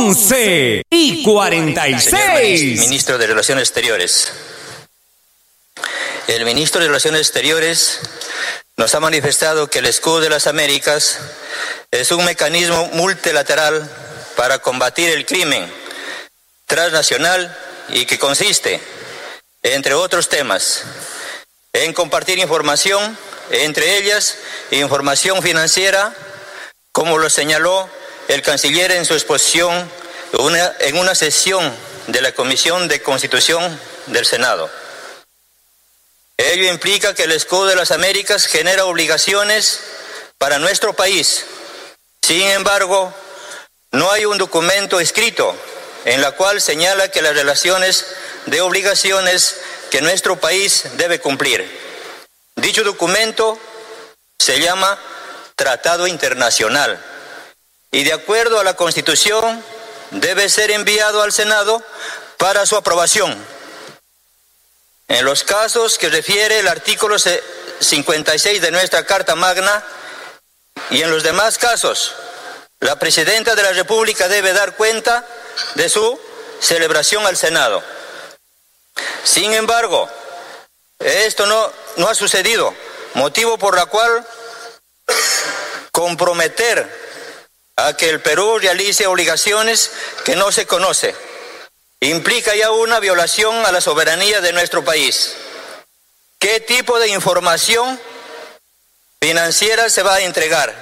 11:46. Ministro de Relaciones Exteriores. El ministro de Relaciones Exteriores nos ha manifestado que el Escudo de las Américas es un mecanismo multilateral para combatir el crimen transnacional y que consiste, entre otros temas, en compartir información, entre ellas información financiera, como lo señaló el canciller en su exposición en una sesión de la Comisión de Constitución del Senado. Ello implica que el Escudo de las Américas genera obligaciones para nuestro país. Sin embargo, no hay un documento escrito en la cual señala que las relaciones de obligaciones que nuestro país debe cumplir. Dicho documento se llama Tratado Internacional y de acuerdo a la Constitución debe ser enviado al Senado para su aprobación. En los casos que refiere el artículo 56 de nuestra Carta Magna y en los demás casos, la Presidenta de la República debe dar cuenta de su celebración al Senado. Sin embargo, esto no ha sucedido, motivo por la cual comprometer a que el Perú realice obligaciones que no se conoce implica ya una violación a la soberanía de nuestro país. ¿Qué tipo de información financiera se va a entregar?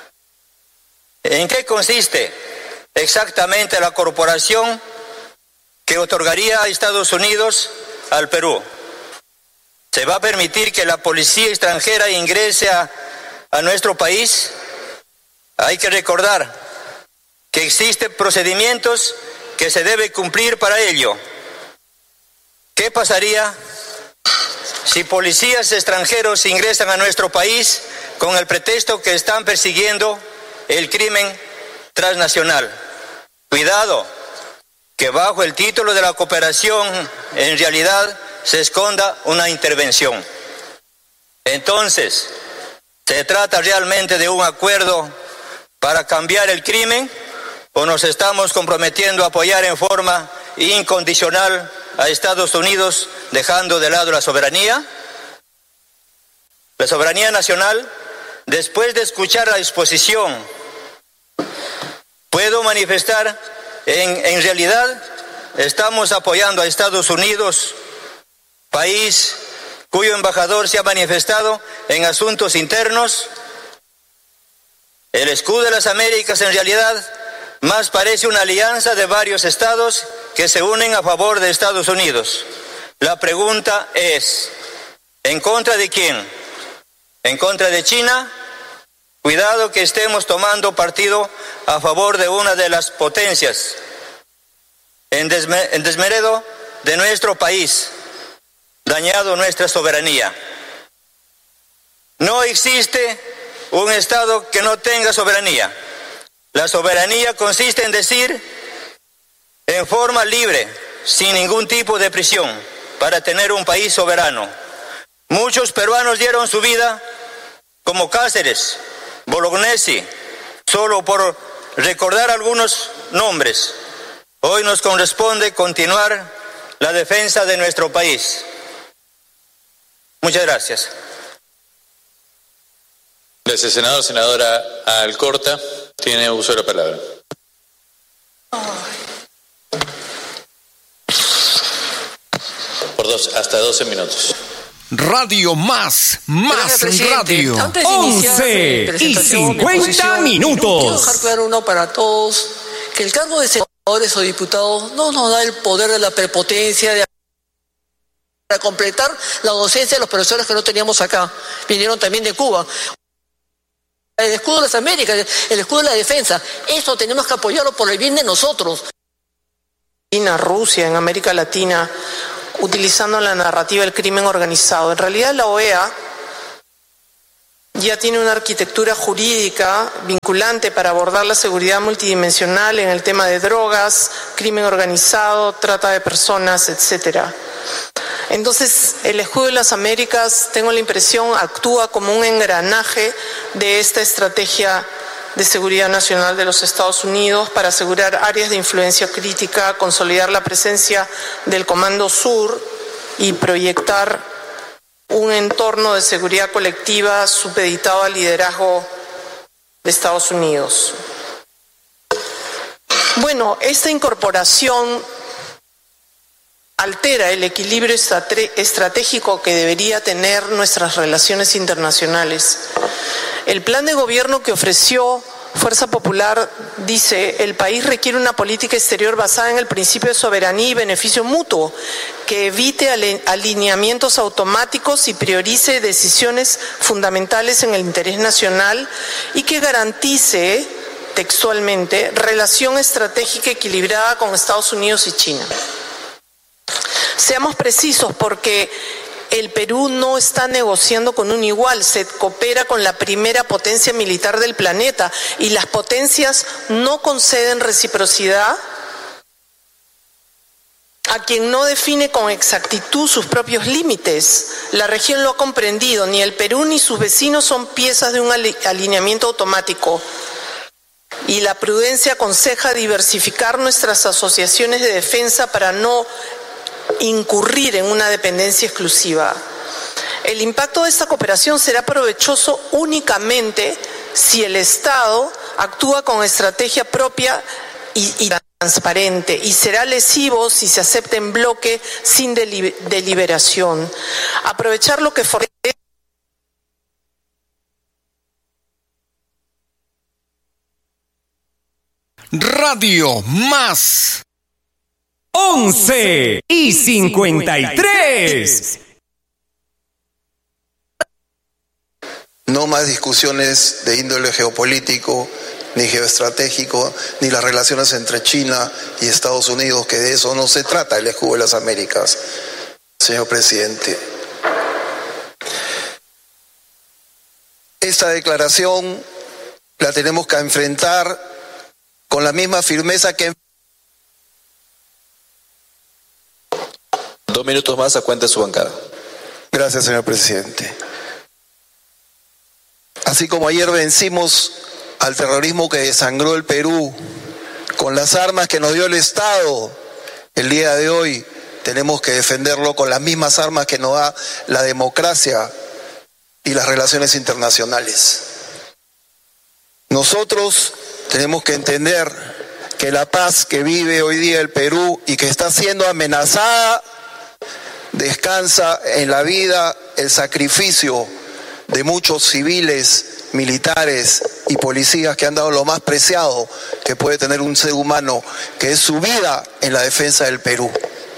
¿En qué consiste exactamente la corporación que otorgaría a Estados Unidos al Perú? ¿Se va a permitir que la policía extranjera ingrese a nuestro país? Hay que recordar que existen procedimientos que se debe cumplir para ello. ¿Qué pasaría si policías extranjeros ingresan a nuestro país con el pretexto que están persiguiendo el crimen transnacional? Cuidado, que bajo el título de la cooperación en realidad se esconda una intervención. Entonces, ¿se trata realmente de un acuerdo para cambiar el crimen o nos estamos comprometiendo a apoyar en forma incondicional a Estados Unidos, dejando de lado la soberanía? La soberanía nacional, después de escuchar la exposición, puedo manifestar en realidad estamos apoyando a Estados Unidos, país cuyo embajador se ha manifestado en asuntos internos. El Escudo de las Américas en realidad más parece una alianza de varios estados que se unen a favor de Estados Unidos. La pregunta es, ¿en contra de quién? ¿En contra de China? Cuidado que estemos tomando partido a favor de una de las potencias en desmedro de nuestro país, dañado nuestra soberanía. No existe un Estado que no tenga soberanía. La soberanía consiste en decir en forma libre, sin ningún tipo de prisión, para tener un país soberano. Muchos peruanos dieron su vida, como Cáceres, Bolognesi, solo por recordar algunos nombres. Hoy nos corresponde continuar la defensa de nuestro país. Muchas gracias. Gracias, senador. Senadora Alcorta, tiene uso de la palabra. Hasta 12 minutos. Radio Más Radio. 11:50. Quiero dejar claro uno para todos que el cargo de senadores o diputados no nos da el poder de la prepotencia para completar la docencia de los profesores que no teníamos acá. Vinieron también de Cuba. El escudo de las Américas, el escudo de la defensa, eso tenemos que apoyarlo por el bien de nosotros. Rusia, en América Latina, utilizando la narrativa del crimen organizado. En realidad la OEA ya tiene una arquitectura jurídica vinculante para abordar la seguridad multidimensional en el tema de drogas, crimen organizado, trata de personas, etcétera. Entonces, el Escudo de las Américas, tengo la impresión, actúa como un engranaje de esta estrategia de Seguridad Nacional de los Estados Unidos para asegurar áreas de influencia crítica, consolidar la presencia del Comando Sur y proyectar un entorno de seguridad colectiva supeditado al liderazgo de Estados Unidos. Bueno, esta incorporación altera el equilibrio estratégico que debería tener nuestras relaciones internacionales. El plan de gobierno que ofreció Fuerza Popular dice: el país requiere una política exterior basada en el principio de soberanía y beneficio mutuo, que evite alineamientos automáticos y priorice decisiones fundamentales en el interés nacional y que garantice, textualmente, relación estratégica equilibrada con Estados Unidos y China. Seamos precisos, porque el Perú no está negociando con un igual, se coopera con la primera potencia militar del planeta y las potencias no conceden reciprocidad a quien no define con exactitud sus propios límites. La región lo ha comprendido, ni el Perú ni sus vecinos son piezas de un alineamiento automático. Y la prudencia aconseja diversificar nuestras asociaciones de defensa para no incurrir en una dependencia exclusiva. El impacto de esta cooperación será provechoso únicamente si el Estado actúa con estrategia propia y transparente, y será lesivo si se acepta en bloque sin deliberación. Aprovechar lo que Radio Más 11:53. No más discusiones de índole geopolítico, ni geoestratégico, ni las relaciones entre China y Estados Unidos, que de eso no se trata el escudo de las Américas, señor presidente. Esta declaración la tenemos que enfrentar con la misma firmeza que... 2 minutos más a cuenta de su bancada. Gracias, señor presidente. Así como ayer vencimos al terrorismo que desangró el Perú con las armas que nos dio el Estado, el día de hoy tenemos que defenderlo con las mismas armas que nos da la democracia y las relaciones internacionales. Nosotros tenemos que entender que la paz que vive hoy día el Perú y que está siendo amenazada descansa en la vida, el sacrificio de muchos civiles, militares y policías que han dado lo más preciado que puede tener un ser humano, que es su vida en la defensa del Perú.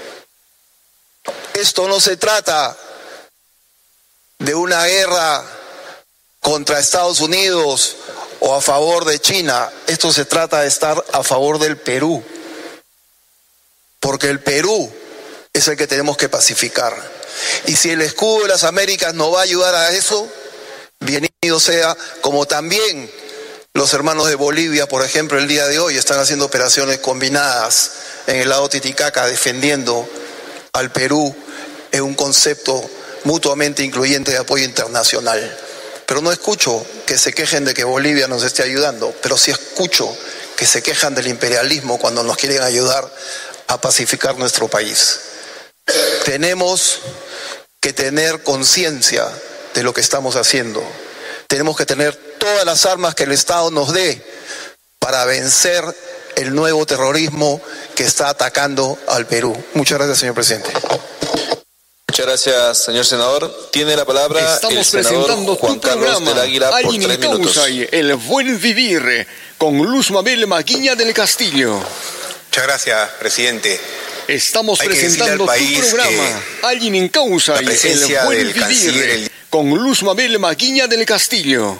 Esto no se trata de una guerra contra Estados Unidos o a favor de China. Esto se trata de estar a favor del Perú, porque el Perú es el que tenemos que pacificar. Y si el escudo de las Américas no va a ayudar a eso, bienvenido sea, como también los hermanos de Bolivia, por ejemplo, el día de hoy están haciendo operaciones combinadas en el lago Titicaca, defendiendo al Perú en un concepto mutuamente incluyente de apoyo internacional. Pero no escucho que se quejen de que Bolivia nos esté ayudando, pero sí escucho que se quejan del imperialismo cuando nos quieren ayudar a pacificar nuestro país. Tenemos que tener conciencia de lo que estamos haciendo. Tenemos que tener todas las armas que el Estado nos dé para vencer el nuevo terrorismo que está atacando al Perú. Muchas gracias, señor presidente. Muchas gracias, señor senador. Tiene la palabra el senador Juan Carlos del Águila por 3 minutos. El buen vivir, con Luz Mabel Maguiña del Castillo. Muchas gracias, presidente. Estamos presentando tu programa, Alguien en Causa y el buen vivir, con Luz Mabel Maguiña del Castillo.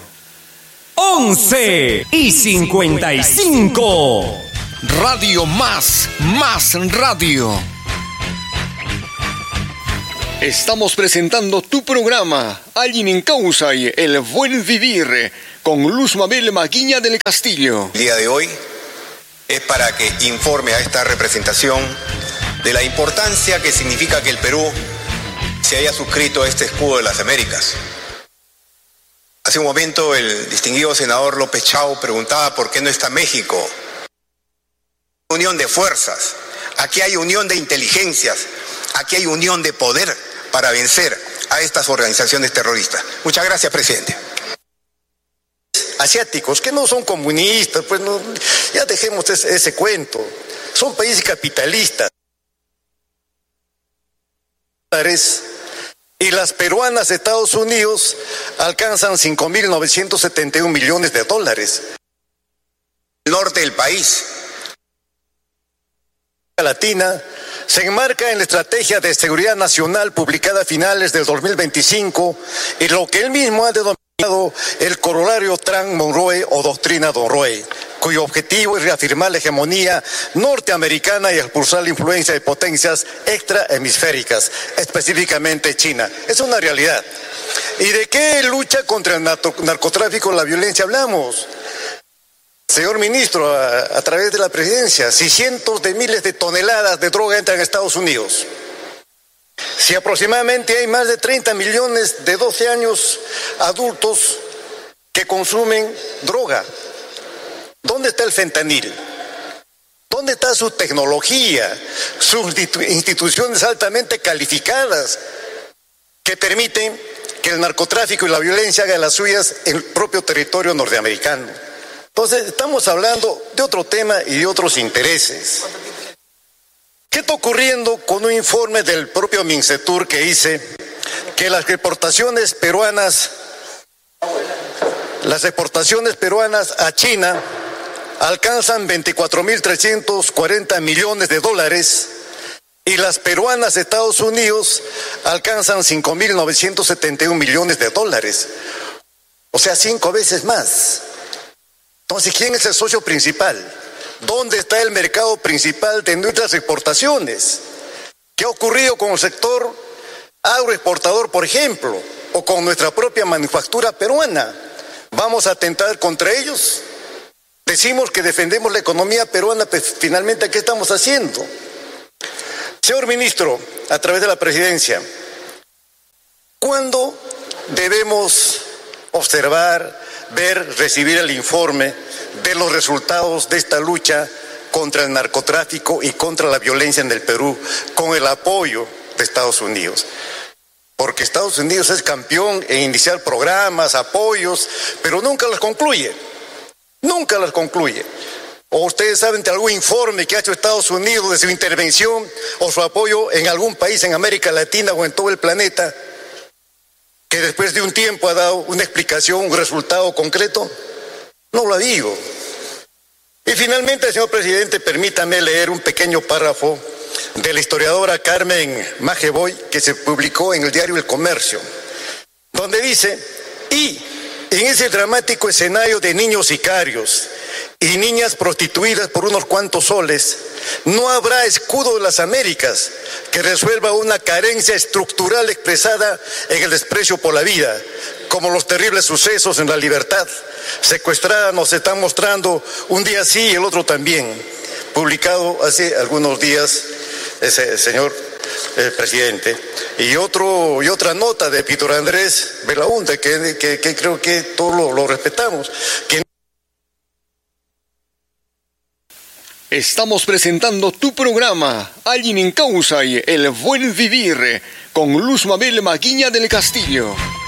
11:55. Radio Más Radio. Estamos presentando tu programa, Alguien en Causa y el buen vivir, con Luz Mabel Maguiña del Castillo. El día de hoy es para que informe a esta representación de la importancia que significa que el Perú se haya suscrito a este escudo de las Américas. Hace un momento el distinguido senador López Chao preguntaba por qué no está México. Unión de fuerzas, aquí hay unión de inteligencias, aquí hay unión de poder para vencer a estas organizaciones terroristas. Muchas gracias, presidente. Asiáticos, que no son comunistas, pues no, ya dejemos ese cuento. Son países capitalistas. Y las peruanas de Estados Unidos alcanzan 5.971 millones de dólares. El norte del país. Latina se enmarca en la Estrategia de Seguridad Nacional publicada a finales del 2025 y lo que él mismo ha denominado el corolario Trump-Monroe o Doctrina Monroe, cuyo objetivo es reafirmar la hegemonía norteamericana y expulsar la influencia de potencias extrahemisféricas, específicamente China. Es una realidad. ¿Y de qué lucha contra el narcotráfico y la violencia hablamos? Señor ministro, a través de la presidencia, si cientos de miles de toneladas de droga entran a Estados Unidos, si aproximadamente hay más de 30 millones de 12 años adultos que consumen droga, ¿dónde está el fentanil? ¿Dónde está su tecnología, sus instituciones altamente calificadas que permiten que el narcotráfico y la violencia hagan las suyas en el propio territorio norteamericano? Entonces, estamos hablando de otro tema y de otros intereses. ¿Qué está ocurriendo con un informe del propio Mincetur que dice que las exportaciones peruanas a China alcanzan 24.340 millones de dólares y las peruanas de Estados Unidos alcanzan 5.971 millones de dólares? O sea, 5 veces más. Entonces, ¿quién es el socio principal? ¿Dónde está el mercado principal de nuestras exportaciones? ¿Qué ha ocurrido con el sector agroexportador, por ejemplo? O con nuestra propia manufactura peruana. ¿Vamos a atentar contra ellos? Decimos que defendemos la economía peruana, pero finalmente, ¿qué estamos haciendo? Señor ministro, a través de la presidencia, ¿cuándo debemos observar, ver, recibir el informe de los resultados de esta lucha contra el narcotráfico y contra la violencia en el Perú, con el apoyo de Estados Unidos? Porque Estados Unidos es campeón en iniciar programas, apoyos, pero nunca los concluye. Nunca los concluye. ¿O ustedes saben de algún informe que ha hecho Estados Unidos de su intervención o su apoyo en algún país en América Latina o en todo el planeta, que después de un tiempo ha dado una explicación, un resultado concreto? No lo digo. Y finalmente, señor presidente, permítame leer un pequeño párrafo de la historiadora Carmen Mageboy, que se publicó en el diario El Comercio, donde dice: y en ese dramático escenario de niños sicarios y niñas prostituidas por unos cuantos soles, no habrá escudo de las Américas que resuelva una carencia estructural expresada en el desprecio por la vida, como los terribles sucesos en la libertad secuestrada nos están mostrando un día sí y el otro también, publicado hace algunos días, señor presidente. Y otra nota de Víctor Andrés Belaúnde, que creo que todos lo respetamos, que estamos presentando tu programa, Alguien en Causa y el Buen Vivir, con Luz Mabel Maguiña del Castillo.